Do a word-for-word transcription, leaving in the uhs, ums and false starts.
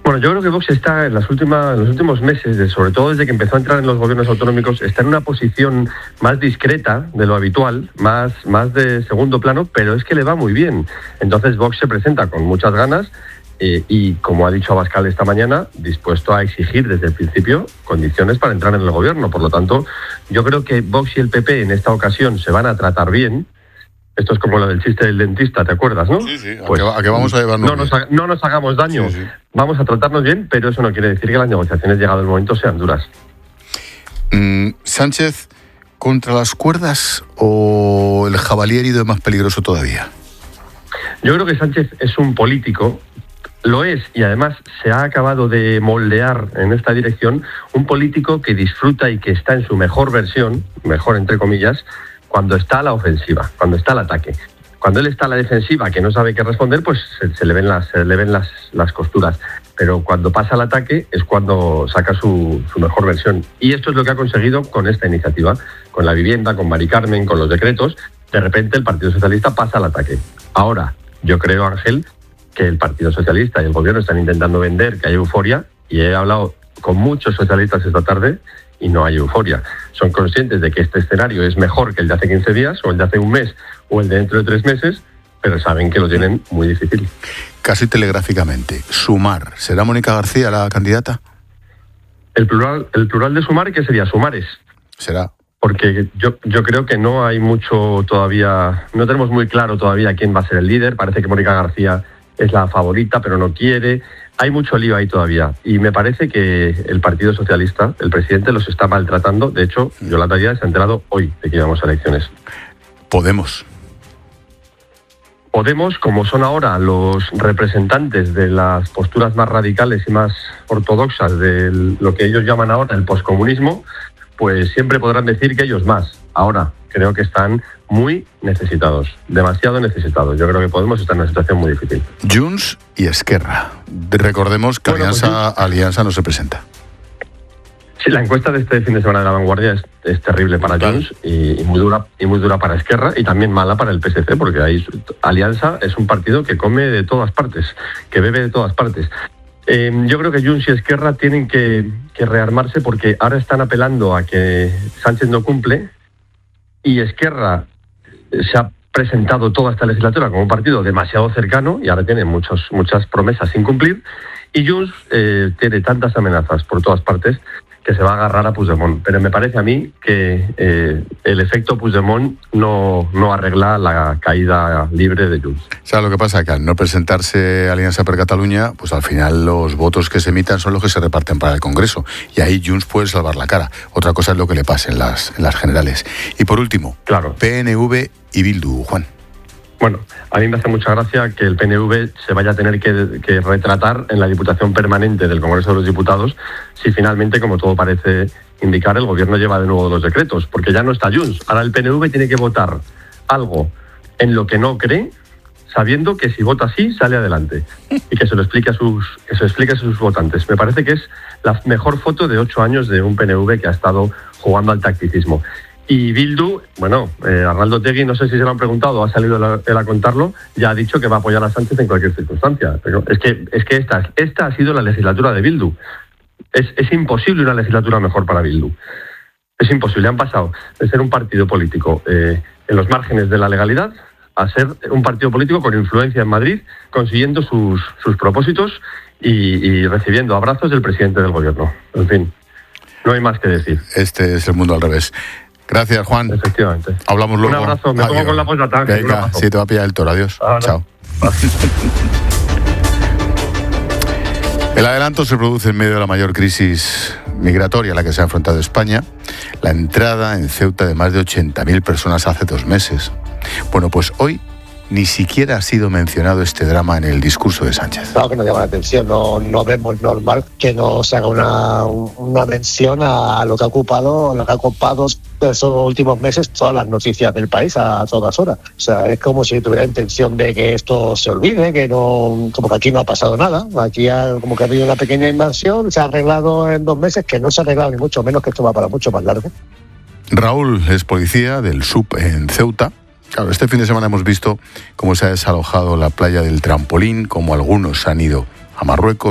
Bueno, yo creo que Vox está en, las últimas, en los últimos meses, sobre todo desde que empezó a entrar en los gobiernos autonómicos, está en una posición más discreta de lo habitual, más, más de segundo plano, pero es que le va muy bien. Entonces Vox se presenta con muchas ganas eh, y, como ha dicho Abascal esta mañana, dispuesto a exigir desde el principio condiciones para entrar en el gobierno. Por lo tanto, yo creo que Vox y el P P en esta ocasión se van a tratar bien. Esto es como lo del chiste del dentista, ¿te acuerdas, no? Sí, sí, pues, ¿a qué vamos a llevarnos no nos, no nos hagamos daño, sí, sí. Vamos a tratarnos bien, pero eso no quiere decir que las negociaciones, llegado el momento, sean duras. Mm, ¿Sánchez contra las cuerdas o el jabalí herido es más peligroso todavía? Yo creo que Sánchez es un político, lo es, y además se ha acabado de moldear en esta dirección, un político que disfruta y que está en su mejor versión, mejor entre comillas, cuando está a la ofensiva, cuando está al ataque. Cuando él está a la defensiva, que no sabe qué responder, pues se, se le ven, las, se le ven las, las costuras. Pero cuando pasa al ataque es cuando saca su, su mejor versión. Y esto es lo que ha conseguido con esta iniciativa, con la vivienda, con Mari Carmen, con los decretos. De repente el Partido Socialista pasa al ataque. Ahora, yo creo, Ángel, que el Partido Socialista y el Gobierno están intentando vender que hay euforia, y he hablado con muchos socialistas esta tarde y no hay euforia. Son conscientes de que este escenario es mejor que el de hace quince días, o el de hace un mes, o el de dentro de tres meses, pero saben que lo tienen muy difícil. Casi telegráficamente, Sumar. ¿Será Mónica García la candidata? El plural, el plural de Sumar, ¿qué sería? Sumares. Será. Porque yo, yo creo que no hay mucho todavía, no tenemos muy claro todavía quién va a ser el líder. Parece que Mónica García es la favorita, pero no quiere. Hay mucho lío ahí todavía. Y me parece que el Partido Socialista, el presidente, los está maltratando. De hecho, Yolanda Díaz se ha enterado hoy de que íbamos a elecciones. Podemos. Podemos, como son ahora los representantes de las posturas más radicales y más ortodoxas de lo que ellos llaman ahora el poscomunismo, pues siempre podrán decir que ellos más. Ahora creo que están muy necesitados, demasiado necesitados. Yo creo que Podemos estar en una situación muy difícil. Junts y Esquerra. Recordemos que bueno, Alianza, pues, Alianza no se presenta. Sí, la encuesta de este fin de semana de La Vanguardia es, es terrible para Junts y, y muy dura y muy dura para Esquerra, y también mala para el P S C, porque ahí Alianza es un partido que come de todas partes, que bebe de todas partes. Eh, yo creo que Junts y Esquerra tienen que, que rearmarse, porque ahora están apelando a que Sánchez no cumple, y Esquerra se ha presentado toda esta legislatura como un partido demasiado cercano y ahora tiene muchos, muchas promesas sin cumplir, y Junts eh, tiene tantas amenazas por todas partes que se va a agarrar a Puigdemont. Pero me parece a mí que eh, el efecto Puigdemont no, no arregla la caída libre de Junts. ¿Sabes lo que pasa? Que al no presentarse Alianza per Catalunya, pues al final los votos que se emitan son los que se reparten para el Congreso. Y ahí Junts puede salvar la cara. Otra cosa es lo que le pase en las, en las generales. Y por último, claro, P N V y Bildu, Juan. Bueno, a mí me hace mucha gracia que el P N V se vaya a tener que, que retratar en la Diputación Permanente del Congreso de los Diputados si finalmente, como todo parece indicar, el Gobierno lleva de nuevo los decretos, porque ya no está Junts. Ahora el P N V tiene que votar algo en lo que no cree, sabiendo que si vota sí, sale adelante, y que se lo explique a sus, que se lo explique a sus votantes. Me parece que es la mejor foto de ocho años de un P N V que ha estado jugando al tacticismo. Y Bildu, bueno, eh, Arnaldo Otegi, no sé si se lo han preguntado, ha salido él a contarlo, ya ha dicho que va a apoyar a Sánchez en cualquier circunstancia. Pero es que, es que esta, esta ha sido la legislatura de Bildu. Es, es imposible una legislatura mejor para Bildu. Es imposible. Han pasado de ser un partido político eh, en los márgenes de la legalidad a ser un partido político con influencia en Madrid, consiguiendo sus, sus propósitos y, y recibiendo abrazos del presidente del Gobierno. En fin, no hay más que decir. Este es el mundo al revés. Gracias, Juan. Efectivamente. Hablamos luego. Un abrazo. Me Adiós. pongo con la postdata. Venga, sí, te va a pillar el toro. Adiós. Ah, no. Chao. El adelanto se produce en medio de la mayor crisis migratoria a la que se ha enfrentado España. La entrada en Ceuta de más de ochenta mil personas hace dos meses. Bueno, pues hoy ni siquiera ha sido mencionado este drama en el discurso de Sánchez. Claro que nos llama la atención, no, no vemos normal que no se haga una, una mención a lo que ha ocupado, lo que ha ocupado esos últimos meses todas las noticias del país a todas horas. O sea, es como si tuviera intención de que esto se olvide, que no, como que aquí no ha pasado nada. Aquí ha, como que ha habido una pequeña invasión, se ha arreglado en dos meses, que no se ha arreglado ni mucho menos, que esto va para mucho más largo. Raúl es policía del S U P en Ceuta. Claro, este fin de semana hemos visto cómo se ha desalojado la playa del Trampolín, cómo algunos han ido a Marruecos.